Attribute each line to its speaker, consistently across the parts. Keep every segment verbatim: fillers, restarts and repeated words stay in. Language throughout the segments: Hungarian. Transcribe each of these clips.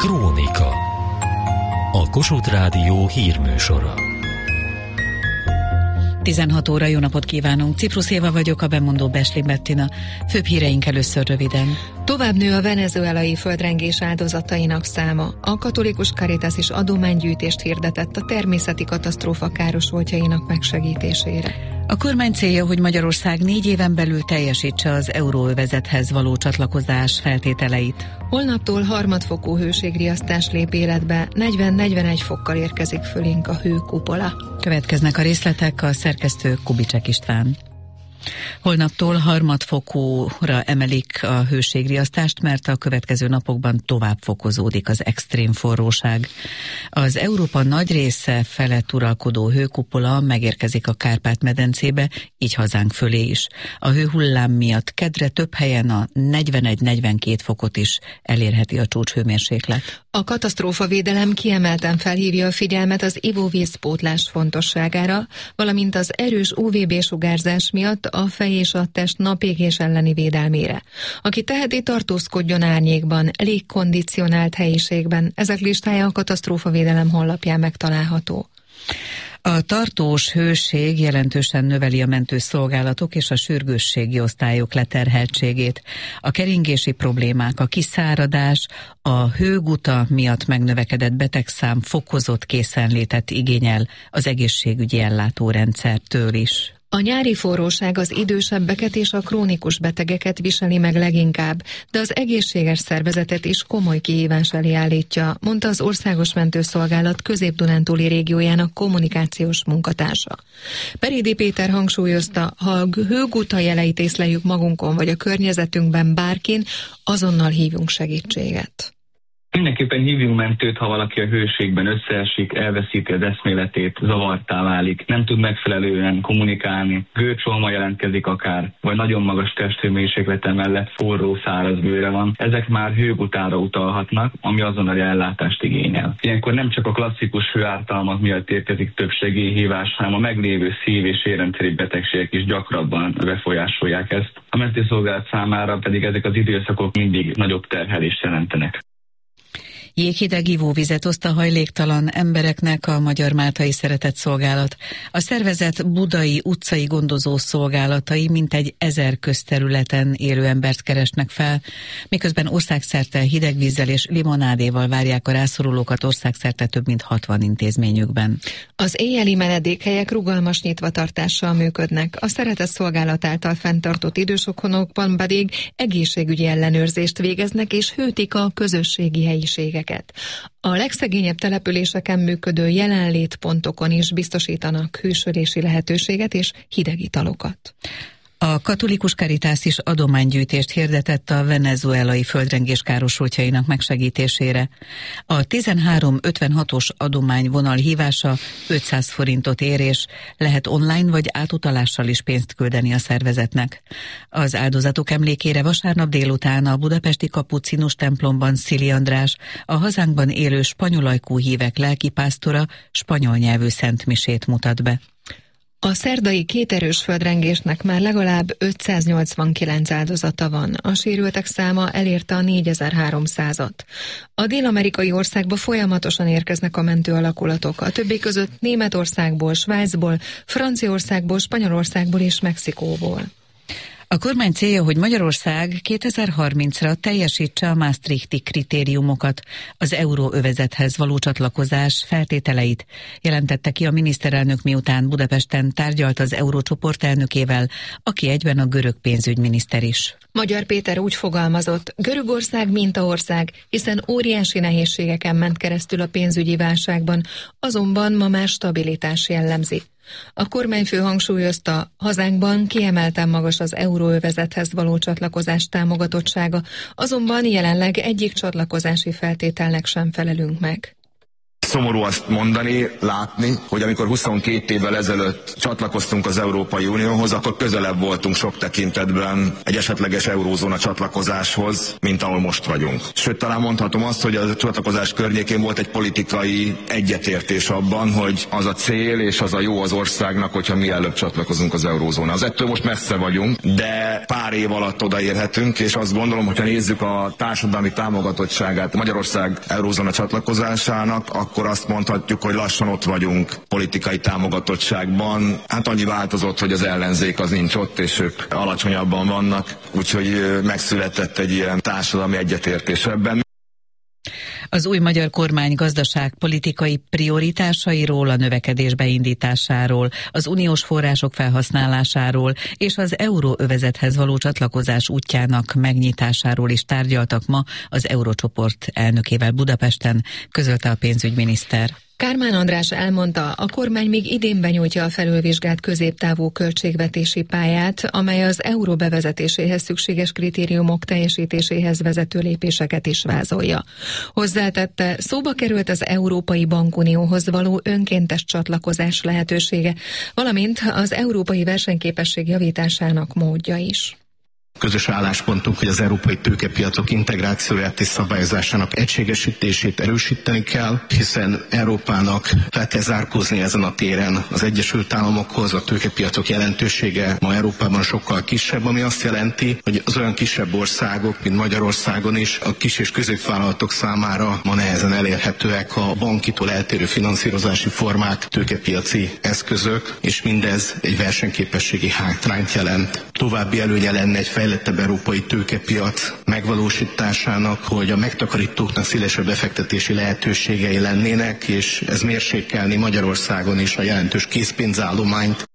Speaker 1: Krónika. A Kossuth Rádió hírműsora.
Speaker 2: tizenhat óra, jó napot kívánunk! Ciprus Éva vagyok, a bemondó Besli Bettina. Főbb híreink először röviden.
Speaker 3: Tovább nő a venezuelai földrengés áldozatainak száma. A katolikus Caritas is adománygyűjtést hirdetett a természeti katasztrófa károsultjainak megsegítésére.
Speaker 2: A kormány célja, hogy Magyarország négy éven belül teljesítse az euróövezethez való csatlakozás feltételeit.
Speaker 3: Holnaptól harmadfokú hőségriasztás lép életbe, negyven-negyvenegy fokkal érkezik fölénk a hőkupola.
Speaker 2: Következnek a részletek, a szerkesztő Kubicsek István. Holnaptól harmadfokúra emelik a hőségriasztást, mert a következő napokban tovább fokozódik az extrém forróság. Az Európa nagy része felett uralkodó hőkupola megérkezik a Kárpát-medencébe, így hazánk fölé is. A hőhullám miatt kedre több helyen a negyvenegy-negyvenkét fokot is elérheti a csúcshőmérséklet.
Speaker 3: A katasztrófavédelem kiemelten felhívja a figyelmet az ivóvízpótlás fontosságára, valamint az erős u vé bé-sugárzás miatt a fej és a test napégés elleni védelmére. Aki teheti, tartózkodjon árnyékban, légkondicionált helyiségben. Ezek listája a katasztrófavédelem honlapján megtalálható.
Speaker 2: A tartós hőség jelentősen növeli a mentőszolgálatok és a sürgősségi osztályok leterheltségét. A keringési problémák, a kiszáradás, a hőguta miatt megnövekedett betegszám fokozott készenlétet igényel az egészségügyi ellátórendszertől is.
Speaker 3: A nyári forróság az idősebbeket és a krónikus betegeket viseli meg leginkább, de az egészséges szervezetet is komoly kihívás elé állítja, mondta az Országos Mentőszolgálat Közép-Dunántúli régiójának kommunikációs munkatársa. Perédi Péter hangsúlyozta, ha a hőguta jeleit észleljük magunkon vagy a környezetünkben bárkin, azonnal hívjunk segítséget.
Speaker 4: Mindenképpen hívjunk mentőt, ha valaki a hőségben összeesik, elveszíti az eszméletét, zavartá válik, nem tud megfelelően kommunikálni, gőcsolma jelentkezik akár, vagy nagyon magas testhőmérséklete mellett forró, száraz bőre van. Ezek már hőgutára utalhatnak, ami azonnali ellátást igényel. Ilyenkor nem csak a klasszikus hőártalmak miatt érkezik több segélyhívás, hanem a meglévő szív- és érrendszeri betegségek is gyakrabban befolyásolják ezt. A mentőszolgálat számára pedig ezek az időszakok mindig nagyobb terhelést jelentenek.
Speaker 2: Jéghideg ivóvizet oszt a hajléktalan embereknek a Magyar Máltai Szeretett Szolgálat. A szervezet budai utcai gondozó szolgálatai mintegy ezer közterületen élő embert keresnek fel, miközben országszerte hidegvízzel és limonádéval várják a rászorulókat országszerte több mint hatvan intézményükben.
Speaker 3: Az éjjeli menedékhelyek rugalmas nyitvatartással működnek, a Szeretett Szolgálat által fenntartott idős otthonokban pedig egészségügyi ellenőrzést végeznek és hűtik a közösségi helyiségeket. A legszegényebb településeken működő jelenlétpontokon is biztosítanak hűsölési lehetőséget és hideg italokat.
Speaker 2: A katolikus Caritas is adománygyűjtést hirdetett a venezuelai földrengés károsultjainak megsegítésére. A tizenhárom ötvenhatos adományvonal hívása ötszáz forintot ér, és lehet online vagy átutalással is pénzt küldeni a szervezetnek. Az áldozatok emlékére vasárnap délután a budapesti kapucinus templomban Szili András, a hazánkban élő spanyolajkú hívek lelkipásztora, spanyol nyelvű szentmisét mutat be.
Speaker 3: A szerdai két erős földrengésnek már legalább ötszáznyolcvankilenc áldozata van, a sérültek száma elérte a négyezer-háromszázat. A dél-amerikai országba folyamatosan érkeznek a mentőalakulatok, a többi között Németországból, Svájcból, Franciaországból, Spanyolországból és Mexikóból.
Speaker 2: A kormány célja, hogy Magyarország kétezer-harmincra teljesítse a maastrichti kritériumokat, az euróövezethez való csatlakozás feltételeit, jelentette ki a miniszterelnök, miután Budapesten tárgyalt az eurócsoport elnökével, aki egyben a görög pénzügyminiszter is.
Speaker 3: Magyar Péter úgy fogalmazott, Görögország mintaország, hiszen óriási nehézségeken ment keresztül a pénzügyi válságban, azonban ma már stabilitás jellemzi. A kormányfő hangsúlyozta, hazánkban kiemelten magas az euróövezethez való csatlakozás támogatottsága, azonban jelenleg egyik csatlakozási feltételnek sem felelünk meg.
Speaker 5: szomorú azt mondani, látni, hogy amikor huszonkét évvel ezelőtt csatlakoztunk az Európai Unióhoz, akkor közelebb voltunk sok tekintetben egy esetleges eurózóna csatlakozáshoz, mint ahol most vagyunk. Sőt, talán mondhatom azt, hogy a csatlakozás környékén volt egy politikai egyetértés abban, hogy az a cél és az a jó az országnak, hogyha mielőbb csatlakozunk az eurózónához. Ettől most messze vagyunk, de pár év alatt odaérhetünk, és azt gondolom, hogyha nézzük a társadalmi támogatottságát Magyarország eurózóna csatlakozásának, akkor azt mondhatjuk, hogy lassan ott vagyunk politikai támogatottságban. Hát annyi változott, hogy az ellenzék az nincs ott, és ők alacsonyabban vannak, úgyhogy megszületett egy ilyen társadalmi egyetértés ebben.
Speaker 2: Az új magyar kormány gazdaságpolitikai prioritásairól, a növekedés beindításáról, az uniós források felhasználásáról és az euróövezethez való csatlakozás útjának megnyitásáról is tárgyaltak ma az Eurócsoport elnökével Budapesten, közölte a pénzügyminiszter.
Speaker 3: Kármán András elmondta, a kormány még idén benyújtja a felülvizsgált középtávú költségvetési pályát, amely az euró bevezetéséhez szükséges kritériumok teljesítéséhez vezető lépéseket is vázolja. Hozzátette, szóba került az Európai Bankunióhoz való önkéntes csatlakozás lehetősége, valamint az európai versenyképesség javításának módja is.
Speaker 6: Közös álláspontunk, hogy az európai tőkepiacok integrációját és szabályozásának egységesítését erősíteni kell, hiszen Európának fel kell zárkózni ezen a téren az Egyesült Államokhoz. A tőkepiacok jelentősége ma Európában sokkal kisebb, ami azt jelenti, hogy az olyan kisebb országok, mint Magyarországon is, a kis és középvállalatok számára ma nehezen elérhetőek a bankitól eltérő finanszírozási formák, tőkepiaci eszközök, és mindez egy versenyképességi hátrányt jelent. További előnye lenne egy fejlettebb európai tőkepiac megvalósításának, hogy a megtakarítóknak szélesebb befektetési lehetőségei lennének, és ez mérsékelni Magyarországon is a jelentős készpénzállományt.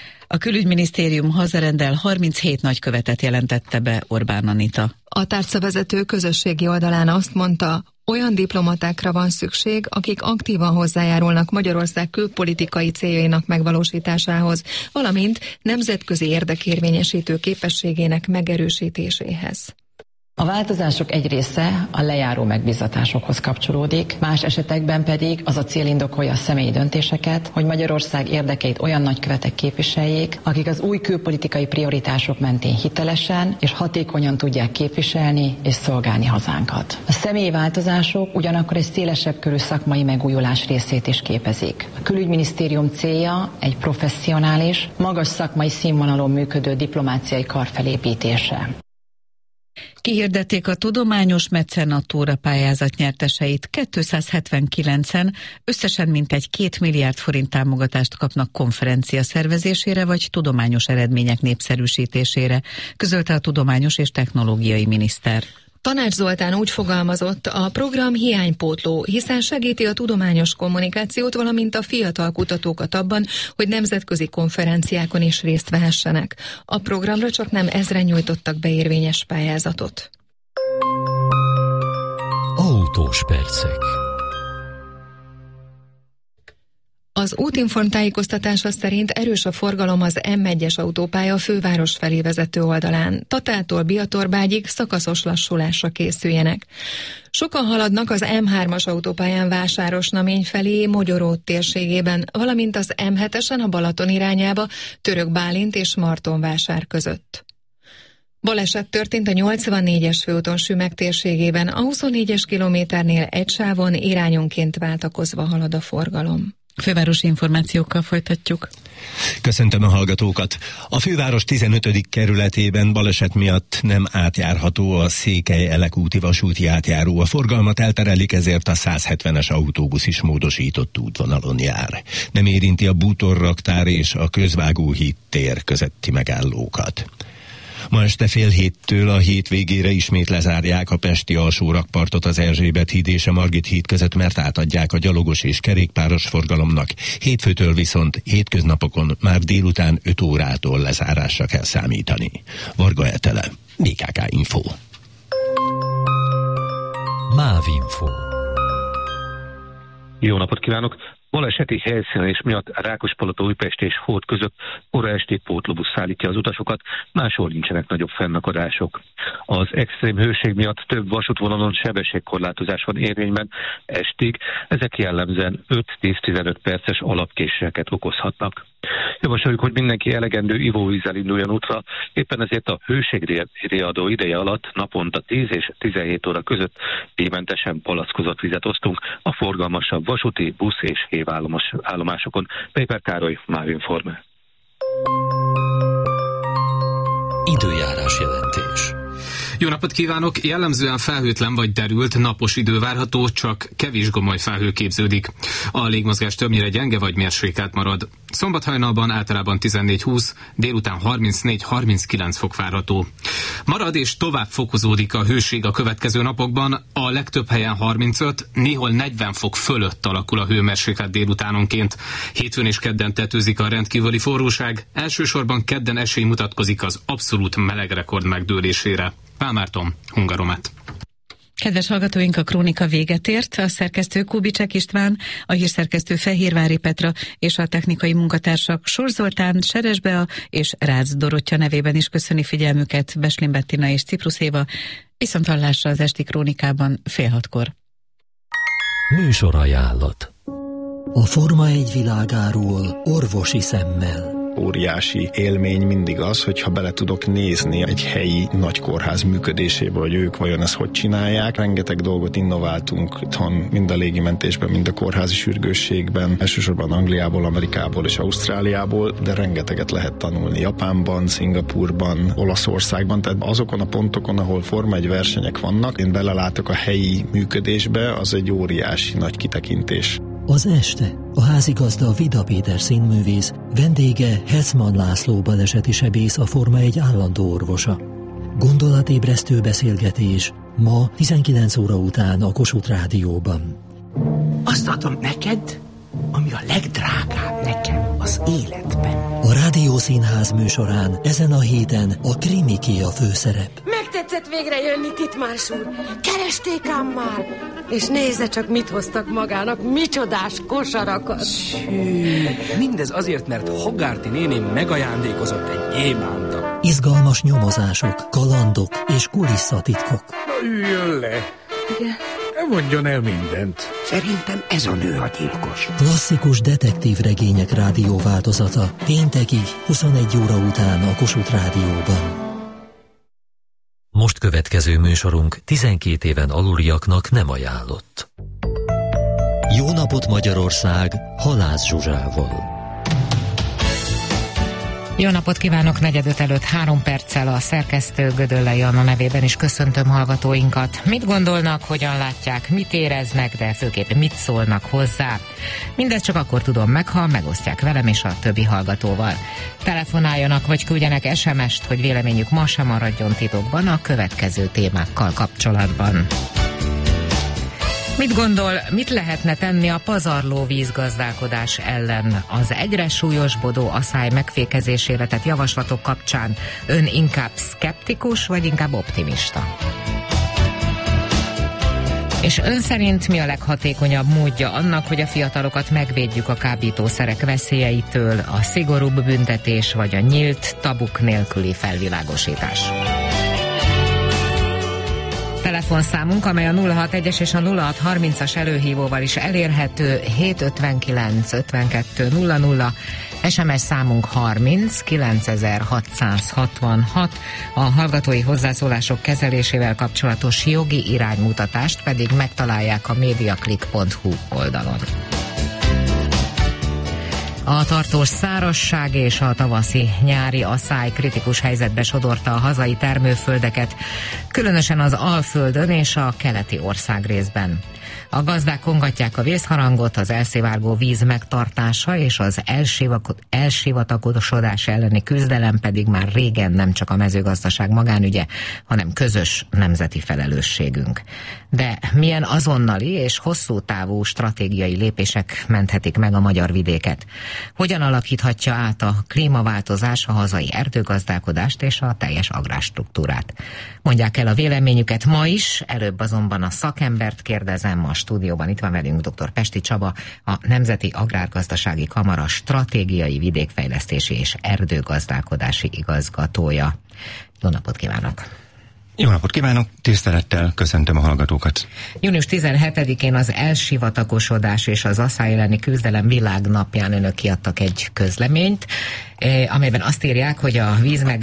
Speaker 2: A külügyminisztérium hazarendel harminchét nagykövetet jelentette be Orbán Anita.
Speaker 3: A tárcavezető közösségi oldalán azt mondta, olyan diplomatákra van szükség, akik aktívan hozzájárulnak Magyarország külpolitikai céljainak megvalósításához, valamint nemzetközi érdekérvényesítő képességének megerősítéséhez.
Speaker 7: A változások egy része a lejáró megbízatásokhoz kapcsolódik, más esetekben pedig az a cél indokolja a személyi döntéseket, hogy Magyarország érdekeit olyan nagykövetek képviseljék, akik az új külpolitikai prioritások mentén hitelesen és hatékonyan tudják képviselni és szolgálni hazánkat. A személyi változások ugyanakkor egy szélesebb körű szakmai megújulás részét is képezik. A külügyminisztérium célja egy professzionális, magas szakmai színvonalon működő diplomáciai kar felépítése.
Speaker 2: Kihirdették a tudományos mecenatúra pályázat nyerteseit. kétszázhetvenkilencen összesen mintegy két milliárd forint támogatást kapnak konferencia szervezésére vagy tudományos eredmények népszerűsítésére, közölte a tudományos és technológiai miniszter.
Speaker 3: Tanács Zoltán úgy fogalmazott, a program hiánypótló, hiszen segíti a tudományos kommunikációt, valamint a fiatal kutatókat abban, hogy nemzetközi konferenciákon is részt vehessenek. A programra csak nem ezren nyújtottak be érvényes pályázatot.
Speaker 1: Autós percek.
Speaker 3: Az Útinform tájékoztatása szerint erős a forgalom az M egyes autópálya főváros felé vezető oldalán. Tatától Biatorbágyig szakaszos lassulásra készüljenek. Sokan haladnak az M hármas autópályán Vásárosnamény felé, Mogyoród térségében, valamint az M hetesen a Balaton irányába, Török Bálint és Martonvásár között. Baleset történt a nyolcvannégyes főúton Sümeg térségében, a huszonnégyes kilométernél egy sávon irányonként váltakozva halad a forgalom.
Speaker 2: Fővárosi információkkal folytatjuk.
Speaker 8: Köszöntöm a hallgatókat! A főváros tizenötödik kerületében baleset miatt nem átjárható a Székely-Elek úti vasúti átjáró. A forgalmat elterelik, ezért a százhetvenes autóbusz is módosított útvonalon jár. Nem érinti a bútorraktár és a Közvágóhíd tér közötti megállókat. Ma este fél héttől a hét végére ismét lezárják a pesti alsó rakpartot az Erzsébet híd és a Margit híd között, mert átadják a gyalogos és kerékpáros forgalomnak. Hétfőtől viszont hétköznapokon már délután öt órától lezárásra kell számítani. Varga Etele, bé ká ká Info.
Speaker 1: MÁV Info.
Speaker 9: Jó napot kívánok! Baleseti helyszínelés miatt Rákospalota, Újpest és Hód között kora esti pótlóbusz szállítja az utasokat, máshol nincsenek nagyobb fennakadások. Az extrém hőség miatt több vasútvonalon sebességkorlátozás van érvényben estig, ezek jellemzően öt-tíz-tizenöt perces alapkéséseket okozhatnak. Javasoljuk, hogy mindenki elegendő ivóvízzel induljon útra, éppen ezért a hőségriadó ideje alatt naponta tíz és tizenhét óra között díjmentesen palackozott vizet osztunk a forgalmasabb vasúti, busz és hévállomásokon. Péper Károly, Mávinform.
Speaker 1: Időjárás jelentés.
Speaker 10: Jó napot kívánok! Jellemzően felhőtlen vagy derült, napos idő várható, csak kevés gomoly felhő képződik. A légmozgás többnyire gyenge vagy mérsékelt marad. Szombathajnalban általában tizennégy-húsz, délután harmincnégy-harminckilenc fok várható. Marad és tovább fokozódik a hőség a következő napokban, a legtöbb helyen harmincöt, néhol negyven fok fölött alakul a hőmérséklet délutánonként. Hétfőn és kedden tetőzik a rendkívüli forróság, elsősorban kedden esély mutatkozik az abszolút melegrekord megdőlésére. Pál Márton, Hungaromat.
Speaker 2: Kedves hallgatóink, a krónika véget ért, a szerkesztő Kubicsek István, a hírszerkesztő Fehérvári Petra és a technikai munkatársak Sor Zoltán, Seres Bea és Rácz Dorottya nevében is köszöni figyelmüket Beslin Bettina és Ciprus Éva. Viszonthallásra az esti krónikában fél hatkor.
Speaker 1: Műsorajánlat. A Forma egy világáról orvosi szemmel.
Speaker 11: Óriási élmény mindig az, hogyha bele tudok nézni egy helyi nagy kórház működésébe, hogy ők vajon ezt hogy csinálják. Rengeteg dolgot innováltunk itthon, mind a légimentésben, mind a kórházi sürgősségben, elsősorban Angliából, Amerikából és Ausztráliából, de rengeteget lehet tanulni Japánban, Szingapurban, Olaszországban, tehát azokon a pontokon, ahol Forma egy versenyek vannak, én belelátok a helyi működésbe, az egy óriási nagy kitekintés.
Speaker 1: Az este a házigazda Vida Péter színművész, vendége Hetman László baleseti sebész, a Forma egy állandó orvosa. Gondolatébresztő beszélgetés ma tizenkilenc óra után a Kossuth Rádióban.
Speaker 12: Azt adom neked, ami a legdrágább nekem az életben.
Speaker 1: A Rádiószínház műsorán ezen a héten a krimiké a főszerep.
Speaker 13: Megtetszett végre jönni, Titmás úr. Keresték ám már. És nézze csak, mit hoztak magának, micsodás kosarakat.
Speaker 12: Hű, mindez azért, mert Hogarty néném megajándékozott egy gyémántot.
Speaker 1: Izgalmas nyomozások, kalandok és kulisszatitkok.
Speaker 14: Na üljön le.
Speaker 13: Igen.
Speaker 14: Mondjon el mindent.
Speaker 12: Szerintem ez a nő a gyilkos.
Speaker 1: Klasszikus detektív regények rádióváltozata péntekig huszonegy óra után a Kossuth Rádióban. Most következő műsorunk tizenkét éven aluliaknak nem ajánlott. Jó napot Magyarország, Halász Zsuzsával.
Speaker 15: Jó napot kívánok, negyedöt előtt három perccel a szerkesztő Gödöllei Anna nevében is köszöntöm hallgatóinkat. Mit gondolnak, hogyan látják, mit éreznek, de főképp mit szólnak hozzá? Mindezt csak akkor tudom meg, ha megosztják velem és a többi hallgatóval. Telefonáljanak vagy küldjenek es em est, hogy véleményük ma sem maradjon titokban a következő témákkal kapcsolatban. Mit gondol, mit lehetne tenni a pazarló vízgazdálkodás ellen? Az egyre súlyosbodó aszály megfékezésére tett javaslatok kapcsán ön inkább szkeptikus, vagy inkább optimista? És ön szerint mi a leghatékonyabb módja annak, hogy a fiatalokat megvédjük a kábítószerek veszélyeitől, a szigorúbb büntetés vagy a nyílt, tabuk nélküli felvilágosítás? Telefonszámunk, amely a nulla hatvanegy és a nulla hatszázharmincas előhívóval is elérhető, hét ötvenkilenc ötvenkettő nulla nulla, es em es számunk harminc kilencezer-hatszázhatvanhat, a hallgatói hozzászólások kezelésével kapcsolatos jogi iránymutatást pedig megtalálják a mediaclick pont hu oldalon. A tartós szárazság és a tavaszi-nyári aszály kritikus helyzetbe sodorta a hazai termőföldeket, különösen az Alföldön és a keleti országrészben. A gazdák kongatják a vészharangot, az elszivárgó víz megtartása és az elsivatagodásodás elleni küzdelem pedig már régen nem csak a mezőgazdaság magánügye, hanem közös nemzeti felelősségünk. De milyen azonnali és hosszú távú stratégiai lépések menthetik meg a magyar vidéket? Hogyan alakíthatja át a klímaváltozás a hazai erdőgazdálkodást és a teljes agrárstruktúrát? Mondják el a véleményüket ma is, előbb azonban a szakembert kérdezem. A stúdióban itt van velünk dr. Pesti Csaba, a Nemzeti Agrárgazdasági Kamara stratégiai vidékfejlesztési és erdőgazdálkodási igazgatója. Jó napot kívánok!
Speaker 16: Jó napot kívánok, tisztelettel köszöntöm a hallgatókat.
Speaker 15: június tizenhetedikén az elsivatagosodás és az asszály elleni küzdelem világnapján önök kiadtak egy közleményt, amelyben azt írják, hogy a vízmeg